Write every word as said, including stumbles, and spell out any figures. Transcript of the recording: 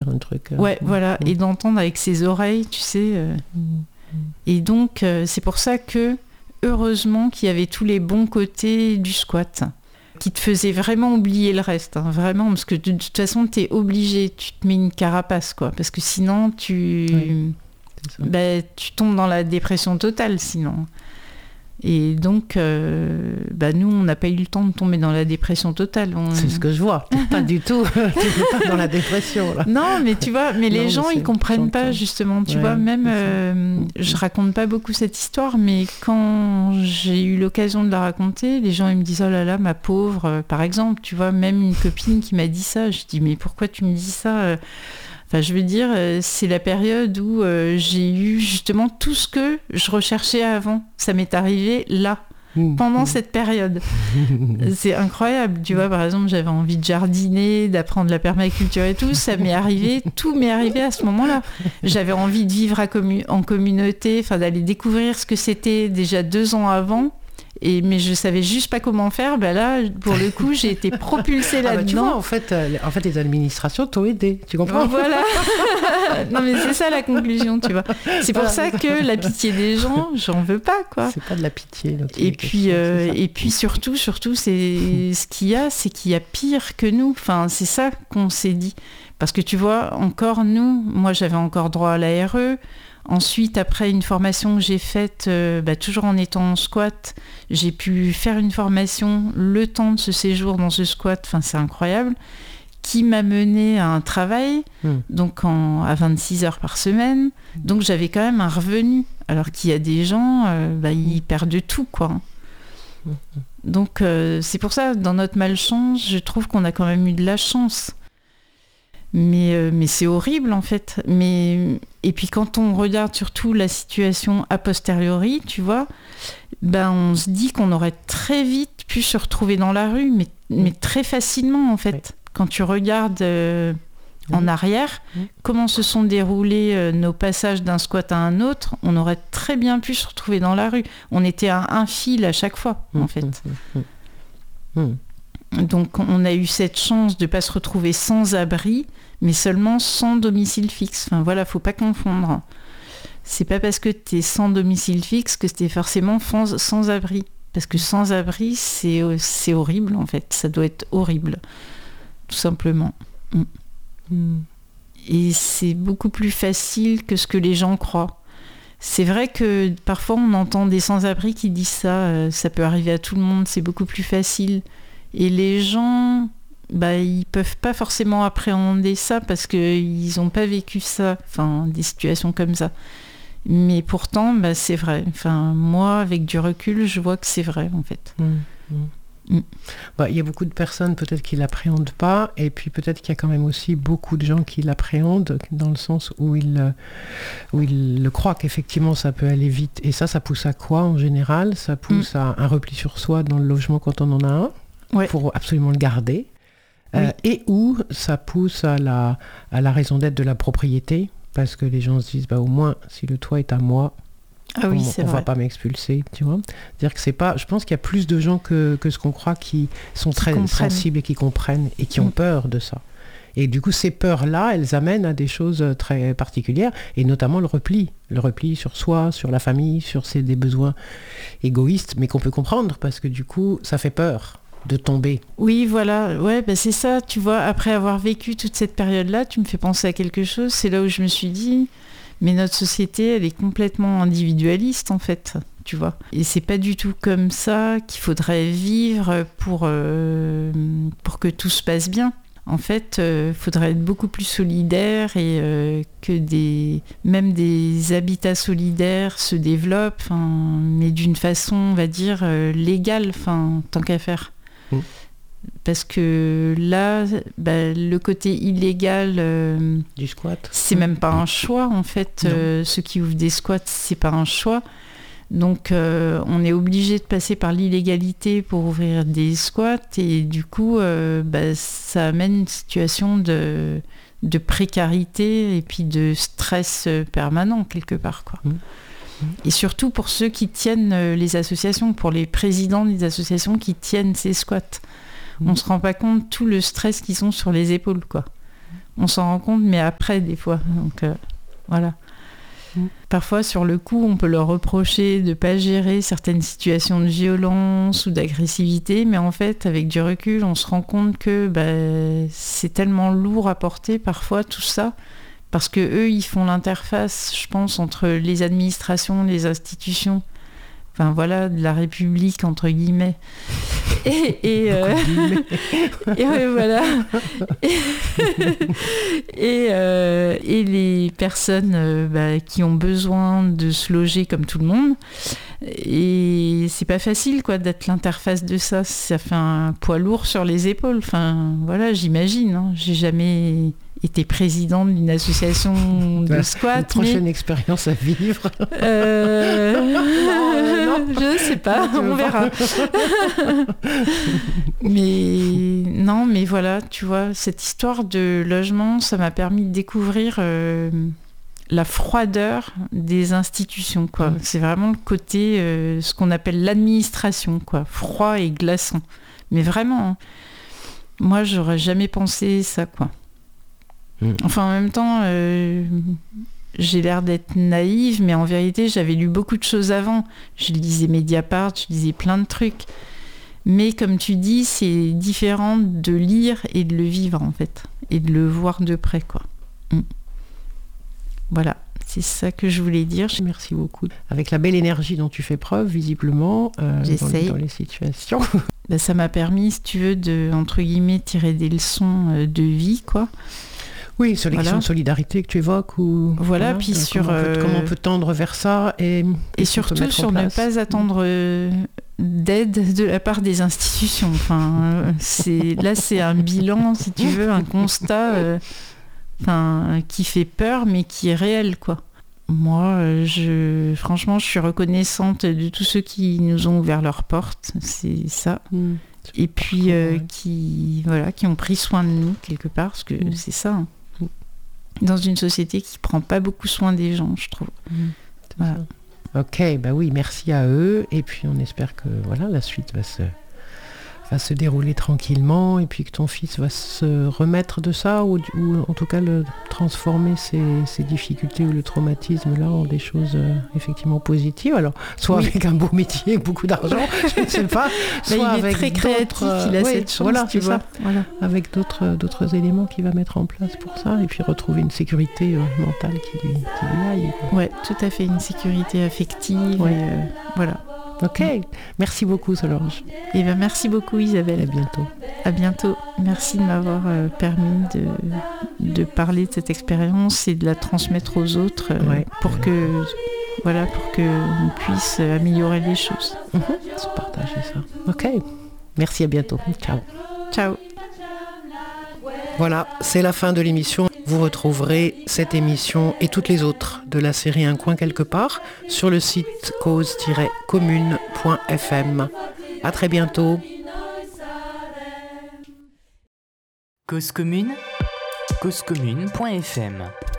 un truc. Euh, ouais, mmh, voilà, mmh. Et d'entendre avec ses oreilles, tu sais. Euh... Mmh, mmh. Et donc, euh, c'est pour ça que, heureusement, qu'il y avait tous les bons côtés du squat, qui te faisaient vraiment oublier le reste, hein, vraiment, parce que de, de toute façon, t'es obligé, tu te mets une carapace, quoi, parce que sinon, tu, oui, bah, tu tombes dans la dépression totale, sinon. Et donc, euh, bah nous, on n'a pas eu le temps de tomber dans la dépression totale. On... C'est ce que je vois. T'es pas du tout. T'es pas dans la dépression là. Non, mais tu vois, mais les non, gens, ils comprennent pas justement. Tu ouais, vois, même, euh, je raconte pas beaucoup cette histoire, mais quand j'ai eu l'occasion de la raconter, les gens ils me disent oh là là, ma pauvre. Par exemple, tu vois, même une copine qui m'a dit ça. Je dis mais pourquoi tu me dis ça? Enfin, je veux dire, c'est la période où euh, j'ai eu justement tout ce que je recherchais avant. Ça m'est arrivé là, mmh, pendant mmh. cette période. C'est incroyable. Tu vois, par exemple, j'avais envie de jardiner, d'apprendre la permaculture et tout. Ça m'est arrivé, tout m'est arrivé à ce moment-là. J'avais envie de vivre à commu- en communauté, enfin d'aller découvrir ce que c'était déjà deux ans avant. Et, mais je savais juste pas comment faire. Ben là, pour le coup, j'ai été propulsée là-dedans. Ah bah tu vois, en fait, euh, en fait, les administrations t'ont aidé. Tu comprends ? Voilà. Non, mais c'est ça la conclusion, tu vois. C'est pour ça que la pitié des gens, j'en veux pas, quoi. C'est pas de la pitié. Et puis, euh, et puis surtout, surtout, c'est ce qu'il y a, c'est qu'il y a pire que nous. Enfin, c'est ça qu'on s'est dit. Parce que tu vois, encore nous, moi, j'avais encore droit à l'A R E. Ensuite, après une formation que j'ai faite, euh, bah, toujours en étant en squat, j'ai pu faire une formation le temps de ce séjour dans ce squat, enfin, c'est incroyable, qui m'a mené à un travail, mmh. donc en, à vingt-six heures par semaine. Donc j'avais quand même un revenu, alors qu'il y a des gens, euh, bah, ils perdent tout, quoi. Mmh. Donc euh, c'est pour ça, dans notre malchance, je trouve qu'on a quand même eu de la chance. Mais, euh, mais c'est horrible en fait. Mais, et puis quand on regarde surtout la situation a posteriori, tu vois, ben on se dit qu'on aurait très vite pu se retrouver dans la rue, mais, mais très facilement en fait. Oui. Quand tu regardes euh, oui. en arrière, oui. comment se sont déroulés euh, nos passages d'un squat à un autre, on aurait très bien pu se retrouver dans la rue. On était à un fil à chaque fois en mmh, fait. Mmh, mmh, mmh. Donc on a eu cette chance de ne pas se retrouver sans abri, mais seulement sans domicile fixe. Enfin voilà, faut pas confondre. C'est pas parce que tu es sans domicile fixe que tu es forcément sans, sans abri. Parce que sans abri, c'est, c'est horrible en fait. Ça doit être horrible, tout simplement. Mm. Mm. Et c'est beaucoup plus facile que ce que les gens croient. C'est vrai que parfois on entend des sans-abri qui disent ça, euh, ça peut arriver à tout le monde, c'est beaucoup plus facile. Et les gens, bah, ils peuvent pas forcément appréhender ça parce qu'ils n'ont pas vécu ça, enfin, des situations comme ça. Mais pourtant, bah, c'est vrai. Enfin, moi, avec du recul, je vois que c'est vrai, en fait. Mmh, mmh. Mmh. Bah, il y a beaucoup de personnes peut-être qui ne l'appréhendent pas, et puis peut-être qu'il y a quand même aussi beaucoup de gens qui l'appréhendent, dans le sens où ils, où ils le croient qu'effectivement ça peut aller vite. Et ça, ça pousse à quoi en général ? Ça pousse mmh. à un repli sur soi dans le logement quand on en a un. Ouais. Pour absolument le garder, oui. euh, et où ça pousse à la, à la raison d'être de la propriété, parce que les gens se disent, bah, au moins, si le toit est à moi, ah oui, on ne va pas m'expulser, tu vois. C'est-à-dire que c'est pas, je pense qu'il y a plus de gens que, que ce qu'on croit qui sont qui très comprennent. sensibles et qui comprennent, et qui ont mmh. peur de ça. Et du coup, ces peurs-là, elles amènent à des choses très particulières, et notamment le repli. Le repli sur soi, sur la famille, sur ses, des besoins égoïstes, mais qu'on peut comprendre, parce que du coup, ça fait peur de tomber. Oui, voilà, ouais, bah c'est ça, tu vois, après avoir vécu toute cette période-là, tu me fais penser à quelque chose, c'est là où je me suis dit, mais notre société, elle est complètement individualiste, en fait, tu vois. Et c'est pas du tout comme ça qu'il faudrait vivre pour, euh, pour que tout se passe bien. En fait, il euh, faudrait être beaucoup plus solidaire et euh, que des, même des habitats solidaires se développent, mais d'une façon, on va dire, euh, légale, tant qu'à faire. Mmh. Parce que là, bah, le côté illégal euh, du squat, c'est mmh. même pas un choix en fait. Euh, ceux qui ouvrent des squats, c'est pas un choix. Donc euh, on est obligé de passer par l'illégalité pour ouvrir des squats et du coup, euh, bah, ça amène une situation de, de précarité et puis de stress permanent quelque part, quoi. Mmh. Et surtout pour ceux qui tiennent les associations, pour les présidents des associations qui tiennent ces squats. Mmh. On ne se rend pas compte tout le stress qu'ils ont sur les épaules, quoi. On s'en rend compte, mais après, des fois. Donc, euh, voilà. Mmh. Parfois, sur le coup, on peut leur reprocher de ne pas gérer certaines situations de violence ou d'agressivité, mais en fait, avec du recul, on se rend compte que bah, c'est tellement lourd à porter, parfois, tout ça, parce qu'eux, ils font l'interface, je pense, entre les administrations, les institutions, enfin voilà, de la République, entre guillemets. Et, et, euh, et ouais, voilà. Et, et, euh, et les personnes euh, bah, qui ont besoin de se loger comme tout le monde. Et c'est pas facile, quoi, d'être l'interface de ça. Ça fait un poids lourd sur les épaules. Enfin, voilà, j'imagine. Hein. J'ai jamais été présidente d'une association de squat. Une prochaine mais... expérience à vivre. Euh... non, non. Je sais pas, on verra. Mais non, mais voilà, tu vois, cette histoire de logement, ça m'a permis de découvrir euh, la froideur des institutions, quoi. Mmh. C'est vraiment le côté, euh, ce qu'on appelle l'administration, quoi, froid et glaçant. Mais vraiment, hein, moi, j'aurais jamais pensé ça, quoi. Mmh. Enfin, en même temps, euh, j'ai l'air d'être naïve, mais en vérité, j'avais lu beaucoup de choses avant. Je lisais Mediapart, je lisais plein de trucs. Mais comme tu dis, c'est différent de lire et de le vivre, en fait. Et de le voir de près, quoi. Mmh. Voilà, c'est ça que je voulais dire. Merci beaucoup. Avec la belle énergie dont tu fais preuve, visiblement, euh, J'essaye. Dans, dans les situations. Ben, ça m'a permis, si tu veux, de, entre guillemets, tirer des leçons de vie, quoi. Oui, sur les voilà. questions de solidarité que tu évoques. Ou, voilà, voilà puis comment sur... On peut, euh... Comment on peut tendre vers ça et... Et surtout sur ne pas attendre euh, d'aide de la part des institutions. Enfin, euh, c'est, là, c'est un bilan, si tu veux, un constat euh, enfin, qui fait peur, mais qui est réel, quoi. Moi, je, franchement, je suis reconnaissante de tous ceux qui nous ont ouvert leurs portes, c'est ça. Mmh. Et puis, euh, ouais. qui, voilà, qui ont pris soin de nous, quelque part, parce que mmh. c'est ça, hein. Dans une société qui prend pas beaucoup soin des gens, je trouve. Mmh, voilà. Ok, bah oui, merci à eux. Et puis on espère que voilà, la suite va se, va se dérouler tranquillement et puis que ton fils va se remettre de ça ou, ou en tout cas le, transformer ses, ses difficultés ou le traumatisme là en des choses euh, effectivement positives. Alors, soit oui. avec un beau métier, beaucoup d'argent, je ne sais pas, soit il est avec très créatif, euh, il a oui, cette chance, voilà, tu vois. Ça. Voilà. Avec d'autres, d'autres éléments qu'il va mettre en place pour ça et puis retrouver une sécurité euh, mentale qui lui, qui lui aille. Oui, tout à fait, une sécurité affective. Ouais. Et, euh, voilà. Ok, merci beaucoup Solange. Et ben merci beaucoup Isabelle. À bientôt. À bientôt. Merci de m'avoir euh, permis de, de parler de cette expérience et de la transmettre aux autres euh, ouais. pour que voilà pour que on puisse améliorer les choses. Mm-hmm. Se partager ça. Ok. Merci, à bientôt. Ciao. Ciao. Voilà, c'est la fin de l'émission. Vous retrouverez cette émission et toutes les autres de la série Un coin quelque part sur le site cause tiret commune point f m. À très bientôt. Cause commune, cause commune point f m